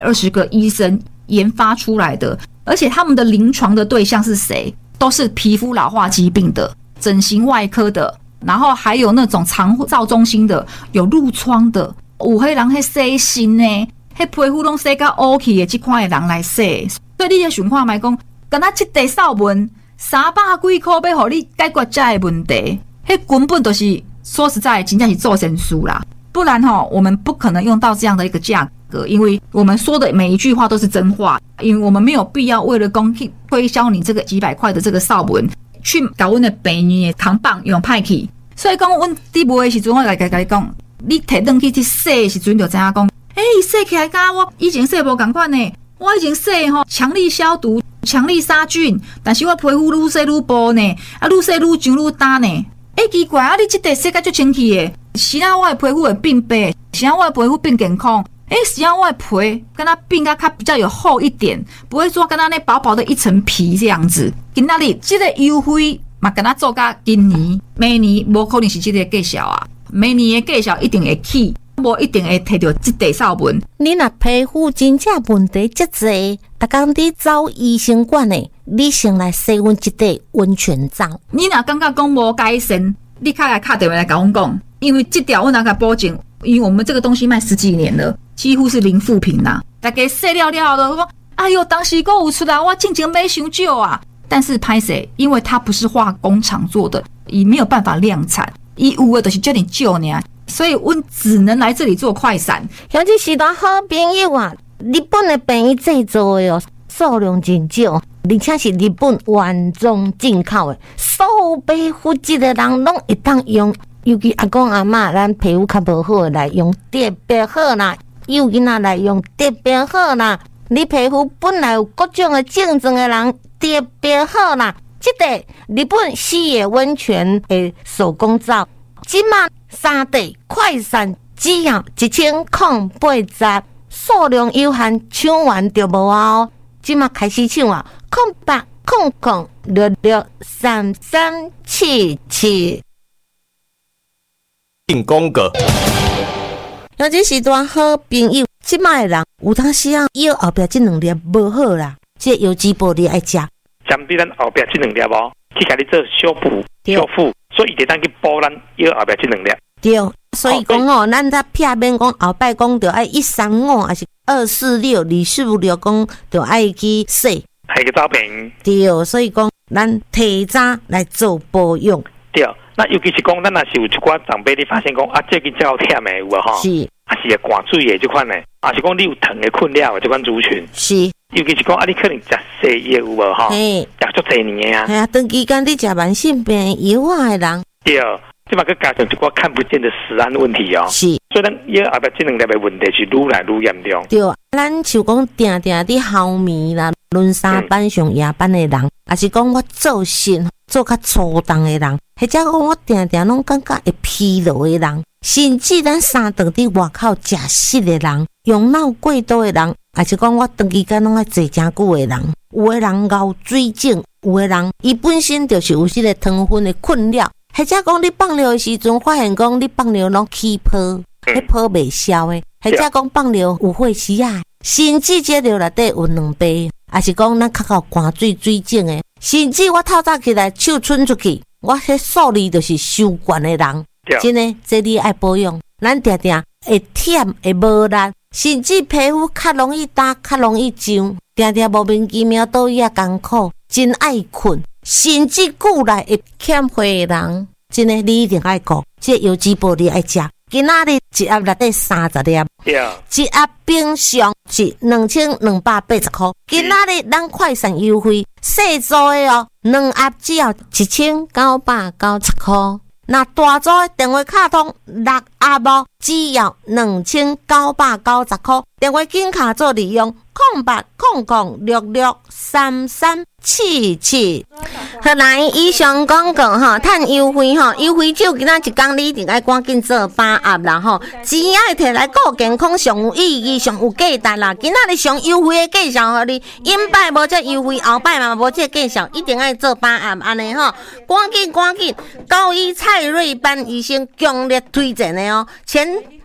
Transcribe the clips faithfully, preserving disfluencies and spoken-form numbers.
二十个医生研发出来的，而且他们的临床的对象是谁？都是皮肤老化疾病的、整形外科的，然后还有那种长照中心的，有褥疮的，有迄人迄洗身呢，迄皮肤拢洗到乌起的这款的人来洗。所以你也想看卖讲，敢若这块扫文三百几块要互你解决这个问题，迄根本就是说实在，真正是做神书啦。不然哈，我们不可能用到这样的一个价格，因为我们说的每一句话都是真话，因为我们没有必要为了讲去推销你这个几百块的这个扫文，去搞阮的病人的扛棒用歹去。所以讲，阮伫卖的时阵，我来甲你讲，你摕转去去洗的时阵，就知影讲，诶、欸，洗起来甲我以前洗无共款呢。我以前洗吼，强力消毒、强力杀菌，但是我皮肤愈洗愈薄呢，啊，愈洗愈痒愈干呢。诶、欸，奇怪啊！你这块洗甲足清气的，是啊，我的皮肤会变白，是啊，我的皮肤变健康。诶、欸，是啊，我的皮跟它变甲较比较有厚一点，不会说跟它那薄薄的一层皮这样子。今仔日这个优惠嘛，跟它做甲今年、明年无可能是这个价效啊，明年的价效一定会起。无一定会摕到这块扫文。 你若皮肤真正问题这侪，逐工伫走医生馆的，你先来洗阮这块温泉皂。 你若感觉讲无改善，你快来打电话来跟我讲，因为这条我哪个保证，因为我们这个东西卖十几年了，几乎是零负评啦。大家洗了了的说，哎呦，当时还有出来，我进前买伤少啊。但是拍谁？因为它不是化工厂做的，也没有办法量产，伊有的就是叫你救你啊。所以我只能来这里做快闪。 像这是段好朋友啊，日本的便宜制作的哦，数量真少，而且是日本原装进口的，所有皮肤质的人拢会当用。尤其阿公阿嬷，咱皮肤较无好的来用特别好啦，幼囡仔来用特别好啦。你皮肤本来有各种的症状的人特别好啦。这个日本西野温泉的手工皂，今嘛。三地快闪只要一千零八十，数量有限，抢完就无啊！哦，即马开始抢啊！空八空空六六三三七七， 进广告。 像这是段好朋友，即马的人有当时啊，药后壁这两粒无好啦，这油脂玻璃爱食。 针对咱后壁这两粒哦，去甲你做修补修复。所以，一当去补咱腰后壁这两粒。 对，所以讲哦，咱在撇免讲后摆讲着爱一三五还是二四六、二四六讲着爱去洗， 还个照片。 对，所以讲咱提早来做保养。 对，那尤其是讲咱若是有一寡长辈，你发现讲啊，最近较忝的有无吼？ 是， 啊是会寒水的这款的，啊是讲你有疼的困扰的这款族群。 是。 尤其是讲啊，你可能食西药有无吼？ 嘿， 食足侪年啊。 系啊，长期间你食慢性病药啊的人， 对，即嘛佮加上一寡看不见的食安问题哦。 是， 所以咱以后边这两类的问题是愈来愈严重。 对，咱像讲定定伫校眠啦、轮三班上夜班的人，也是讲我做事做较粗重的人，或者讲我定定拢感觉会疲劳的人，甚至咱三顿伫外口食食的人，用脑过度的人。还是讲我长期间拢爱坐真久的人，有的人熬水肿，有的人伊本身就是有这个糖分的困扰，或者讲你放尿的时阵发现讲你放尿拢起泡，迄泡未消的，或者讲放尿有血丝啊，甚至这尿内底有两杯，还是讲咱较到寒水水肿的，甚至我透早起来手伸出去，我迄数字就是收悬的人，真的这你爱保养，咱定定会忝会无力。甚至皮肤较容易干、较容易痒，定定莫名其妙倒也艰苦，真爱困，甚至久来会欠血的人，真的你一定爱顾，这油脂玻璃爱食。今仔日一盒内底三十粒，一盒平常是两千两百八十块，今仔日咱快闪优惠，细组的哦，两盒只要一千九百九十块。那大组的电话卡通六盒哦，只要两千九百九十块，电话紧卡做利用，空八空空六六三三七七。好来，以上广告哈，趁优惠哈，优惠就今仔一工你一定爱赶紧做把握啦吼，钱爱摕来顾健康上有意义、上有价值啦。今仔日上优惠的介绍互你，因摆无这优惠，后摆嘛无这介绍，一定爱做把握安尼吼，赶紧赶紧，高医蔡瑞班医生强烈推荐的哦，前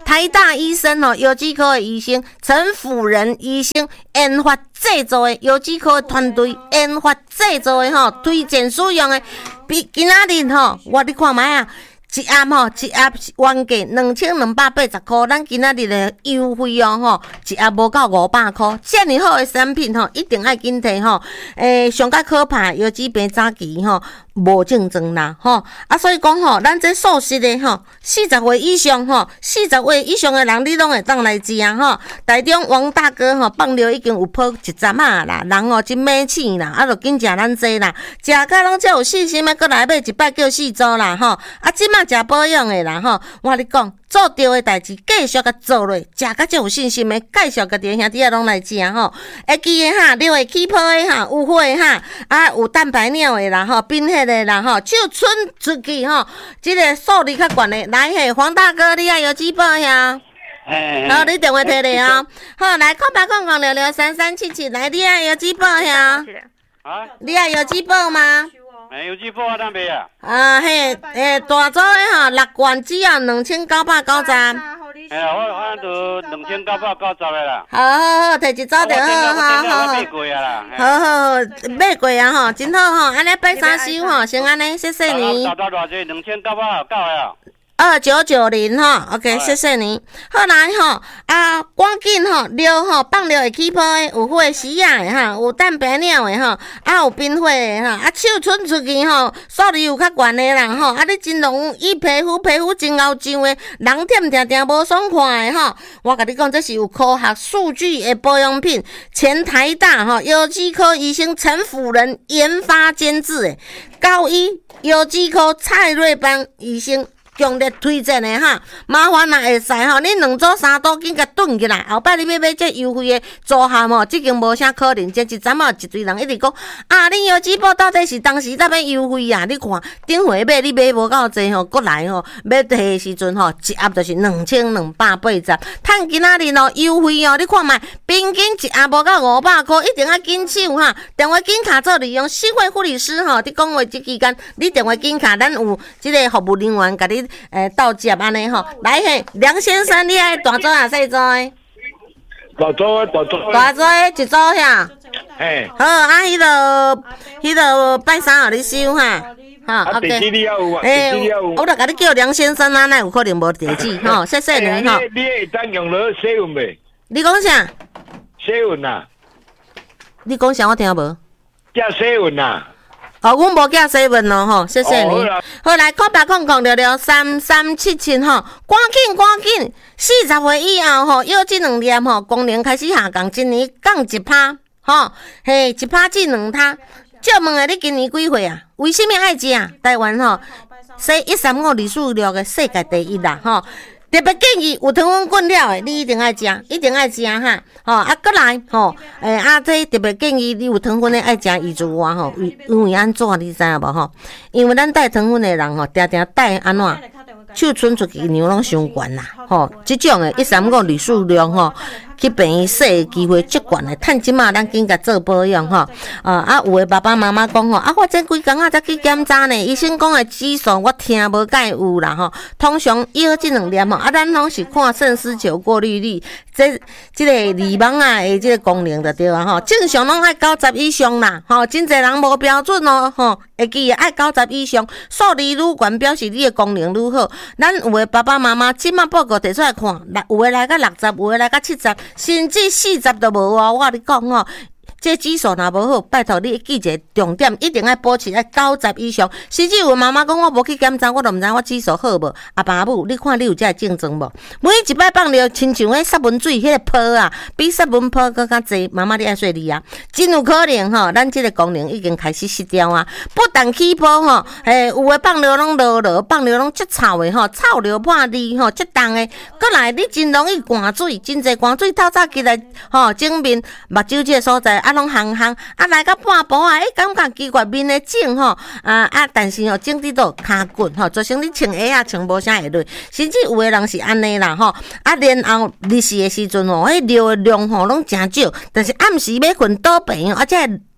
台大医生吼，有机科的医生陈辅仁医生研发制作的有机科团队研发制作的吼，推荐使用的，比今仔日吼，我你看卖啊。一盒吼，一盒原价两千两百八十块，咱今仔日的优惠哦吼，一盒无到五百块。遮尔好的产品吼，一定爱紧摕吼。诶，上较可怕有机病早期吼，无竞争啦吼。啊，所以讲吼，咱这素食的吼，四十岁以上吼，四十岁以上的人你拢会当来食吼。台中王大哥吼，放料已经有泡一针啊啦，人吼真买气啦，啊，就紧食咱这啦，食甲拢才有信心要过来买一摆叫四组啦吼。啊，即马食保养的啦吼，我跟你讲，做对的代志继续甲做落，食甲才有信心的，介绍家己的兄弟仔拢来食吼。会记的哈，你会起泡的哈，有火的哈，啊有蛋白尿的啦吼，冰迄的啦吼，手伸出去吼，即、这个数字较悬的，来嘿，黄大哥，你也有几保呀？好，你电话摕来哦。好，来空白空空六六三三七七，来，你也有几保呀？啊，你也有几保吗？ 诶，有几包啊？当卖啊？ 啊，嘿，诶，大组的吼，六罐只要两千九百九十。哎呀，我我都两千九百九十的啦。 好好好，摕一组就好，好好好。 买过啊啦。 好好好，买过啊吼，真好吼，安尼拜三收吼，先安尼，谢谢你。 达到偌济？两千九百九啊。 二九九零哈 ，OK， 谢谢你。好来吼，啊，赶紧吼，料吼放料会起泡的，有火时啊的哈，有蛋白尿的哈，啊有冰火的哈，啊手伸出去吼，数字有较悬的人吼，啊你真容易皮肤皮肤真凹痒的，人忝定定无爽快的吼。我甲你讲，这是有科学数据的保养品，前台大吼有机科医生陈辅仁研发监制的，高一有机科蔡瑞邦医生。强烈推荐的哈，麻烦若会使吼，你两组三组紧甲炖起来。后摆你要买这优惠的组合吼，即间无啥可能。这一阵啊，一堆人一直讲啊，你有几部到底是当时在要优惠啊？你看顶回买你买无够济吼，过来吼要提的时阵吼，一盒就是两千两百八十，趁今仔日哦优惠哦，你看卖平均一盒无够五百块，一定要紧手哈。电话紧卡做利用，社会护理师吼，你讲话即期间，你电话紧卡，咱有即个服务人员甲你。诶，到接安尼吼，来嘿，梁先生，你爱大组啊，细组诶？ 大组诶，大组。 大组诶，一组遐。 嘿。 好，啊，迄个，迄个拜三互你收哈。哈 ，OK。 地址你也有啊？ 诶， 地址也有。 我著甲你叫梁先生啊，那有可能无地址吼，谢谢你吼。 你会当用落写文袂？ 你讲啥？ 写文啊？ 你讲啥？我听无。 叫写文啊？ 哦，阮无寄洗文咯吼，谢谢你。 哦、 好, 好来，空白空空六六三三七七吼，赶紧赶紧，四十岁以后吼，有这两粒吼，功能开始下降，今年降一趴吼，嘿，一趴至两趴。借问下，你今年几岁啊？为什么爱食啊？台湾吼，说一三五二四六的世界第一啦吼。特别建议有糖分滚了的，你一定爱食，一定爱食哈。吼、哦，啊，过来吼，诶、欸，啊，这特别建议你有糖分的爱食鱼子蛙吼，因为安怎你知影无吼？因为咱带糖分的人吼，定定带安怎？手伸出去量拢伤悬啦，吼，即种的一三五二四量吼。去病院洗的机会足悬的，趁即马咱紧甲做保养吼。啊啊，有的爸爸妈妈讲吼，啊我这几工啊才去检查呢，医生讲的指数我听无介有啦吼。通常药即两粒吼，啊咱拢是看肾丝球过滤率，这即、这个胰网啊的即个功能就对啊吼。正常拢爱九十以上啦，吼，真侪人无标准哦吼。会记爱九十以上，数字愈悬表示你的功能愈好。咱有的爸爸妈妈即马报告摕出来看，有的来到六十，有的来到七十。甚至四十都无哦，我跟你讲哦，这指数若无好，拜托你记一个重点，一定要保持在九十以上。甚至有妈妈讲我无去检查，我都毋知我指数好无。阿爸母，你看你有这症状无？每一摆放尿，亲像迄杀蚊水迄个泡啊，比杀蚊泡更较济。妈妈你爱说你啊，真有可能吼，咱这个功能已经开始失调啊。不但起泡吼，诶，有诶放尿拢落落，放尿拢足臭诶吼，臭流破滴吼，足重诶。过来，你真容易寒水，真济寒水透早起来吼，整面目睭这个所在啊。拢烘烘，啊来到半晡啊，哎感觉奇怪面的肿吼，啊啊，但是吼肿伫倒骹骨吼，造成你穿鞋啊穿无啥会落，甚至有的人是安尼啦吼，啊然后日时的时阵吼，迄尿的量吼拢诚少，但是暗时要困倒病哦，而且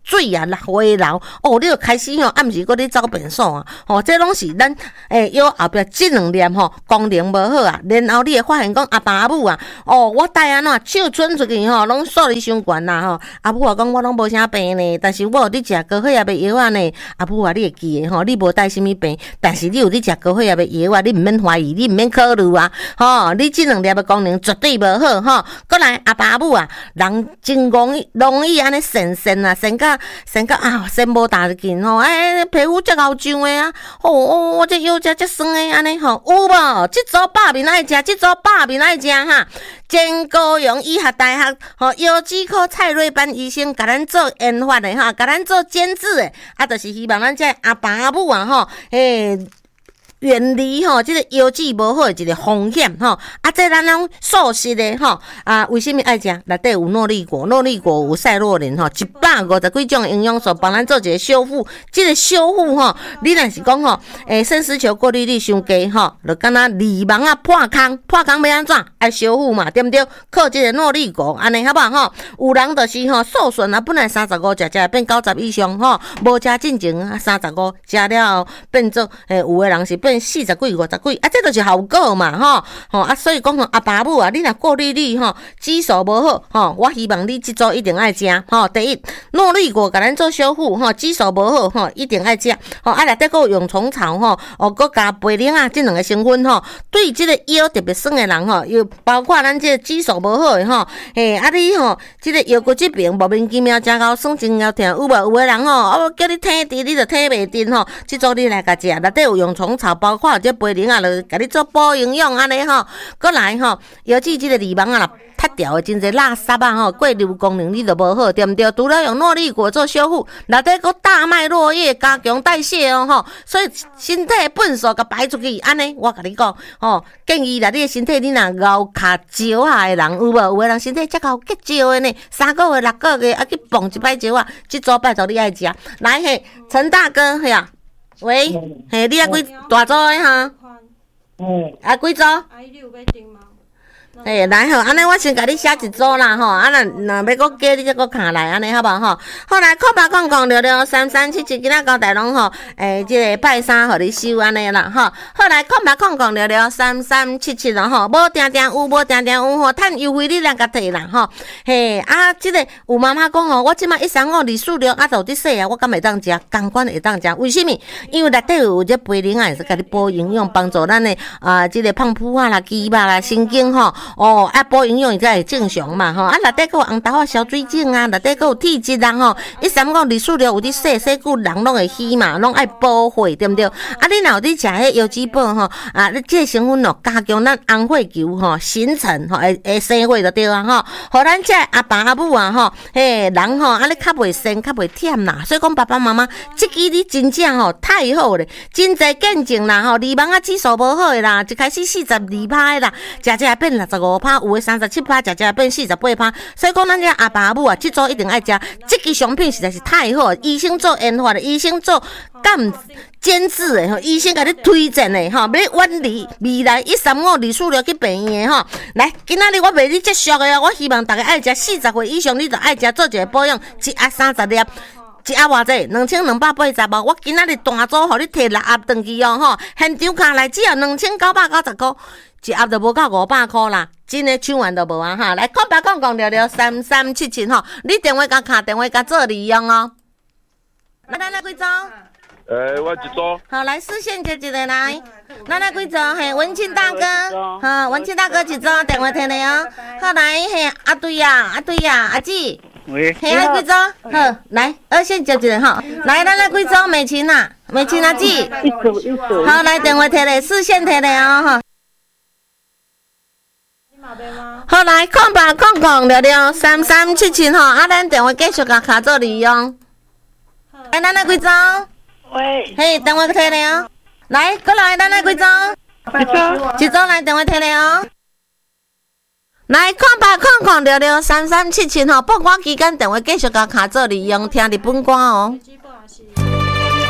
水啊流的流，哦，你就开始吼，暗时搁咧走便所啊，吼，这拢是咱诶腰后壁即两念吼功能无好啊，然后你会发现讲阿爸阿母啊，哦，我带安怎手伸出去吼，拢数哩伤悬啦吼，阿母啊讲我拢无啥病呢，但是我有咧食高血压的药啊呢，阿母啊你会记的吼，你无带什么病，但是你有咧食高血压的药啊，你毋免怀疑，你毋免考虑啊，吼，你即两粒的功能绝对无好吼，过来阿爸阿母啊，人真容易容易安尼神神啊，神甲神甲啊，神无大劲吼，哎，皮肤遮厚痒的啊，哦哦，我这腰遮遮酸的安尼吼，有无？即组百面爱食，即组百面爱食哈。真高雄医学大学吼腰肌科蔡瑞班医生甲咱做研发的哈，甲咱做监制的，啊，就是希望咱这阿爸阿母啊吼，诶。远离吼，即、这个腰肌无好的一个风险吼，啊，这咱拢素食的吼，啊，为什么爱食？内底有诺丽果，诺丽果有赛洛林吼，一百五十几种营养素帮咱做一个修复。即、这个修复吼，你若是讲吼，诶，肾丝球过滤率伤低吼，就敢若柠檬啊破空，破空要安怎？爱修复嘛，对不对？靠即个诺丽果，安尼好不好吼？有人就是吼，受损啊，本来三十五食食变九十以上吼，无食进前啊三十五食了后变做诶，有的人是。变四十几、五十几，啊，这就是效果嘛，吼，吼啊，所以讲吼，阿爸母啊，你若过滤率吼，指数无好，吼，我希望你这组一定爱食，吼，第一，诺丽果甲咱做修复，吼，指数无好，吼，一定爱食，吼，啊，内底佫有蛹虫草，吼，哦，佫加培灵啊，这两个成分，吼，对这个腰特别酸的人，吼，又包括咱这个指数无好的，吼，嘿，啊，你吼，这个腰骨这边莫名其妙真高酸真腰痛，有无？有的人吼，哦，叫你挺直，你就挺袂直，吼，这组你来甲食，内底有蛹虫草。包括这培灵啊，就甲你做补营养安尼吼，过来吼，尤其这个柠檬啊啦，脱掉的真侪垃圾啊吼，过滤功能你就无好，对不对？除了用诺丽果做修复，内底佫大麦落叶加强代谢哦吼，所以身体粪扫甲排出去，安尼我甲你讲吼，建议啦，你的身体你若熬卡石啊的人有无？有的人身体才够结石的呢，三个月六个月啊去蹦一摆石啊，这组拜托你爱食，来嘿，陈大哥嘿啊。喂，嘿，你啊几大组的哈？嗯，啊几组？啊，你有要订吗？诶，来吼，安尼我先甲你写一组啦吼，啊，若若要搁加你再搁卡来，安尼好无吼？好来，空白空空六六三三七七，今仔交代拢吼，诶，即个拜三互你收安尼啦吼。好来，空白空空六六三三七七啦吼，无定定有，无定定有吼，趁优惠你来甲摕啦吼。嘿，啊，即个有妈妈讲吼，我即摆一三五二四六啊，到底说啊，我敢会当食，同款会当食，为什么？因为内底有这培灵啊，是甲你补营养，帮助咱的啊，即个胖脯啊啦、肌肉啦、神经吼。哦，啊，补营养伊才会正常嘛，吼，啊，内底佫有红豆啊、消水肿啊，内底佫有体质啊，吼，一三五二四六有伫洗洗久人拢会虚嘛，拢爱补血，对毋对？啊，你若有伫食迄腰脂补吼，啊，你这个成分咯，加强咱红血球吼形成吼，会会生血就对啊，吼，互咱这阿爸阿母啊，吼，嘿，人吼，啊，你较袂生，较袂忝啦，所以讲爸爸妈妈，即支你真正吼太好咧，真侪见证啦，吼，柠檬啊指数无好诶啦，一开始四十二趴诶啦，食食变六十五趴，有诶三十七趴，食食变四十八趴，所以讲咱这阿爸阿母啊，即组一定爱食，即支商品实在是太好，医生做研发的，医生做监监制的吼，医生甲你推荐的吼，要远离未来一三五二四六去病院的吼。来，今仔日我卖你这俗的哦，我希望大家爱食四十岁以上，你就爱食做一个保养，一盒三十粒。一盒偌济？两千两百八十无？我今仔日大组互你摕六盒转去哦吼，现场卡来只要两千九百九十块，一盒就无到五百块啦，真诶抢完都无啊哈！来，空白空空聊聊三三七七吼，你电话甲卡电话甲做利用哦。来，咱来几组？ 诶，我一组。 好，来视线接一个来，咱来几组？嘿，文庆大哥，好，文庆大哥一组，电话摕来哦。好来，嘿，阿对呀，阿对呀，阿姊。 喂， 嘿，来几组？好，来二线接一个吼，来，咱来几组？美琴啊，美琴阿姊。 一组一组。 好，来电话摕来，视线摕来哦，哈。好，来空白空空聊聊三三七七吼，啊，咱电话继续甲卡做利用。来，咱来几组？ 喂。 嘿，电话摕来哦。来，过来，咱来几组？ 一组。 一组来电话摕来哦。来，空白空空聊聊三三七七吼，播歌期间电话继续甲卡做利用，听日本歌哦。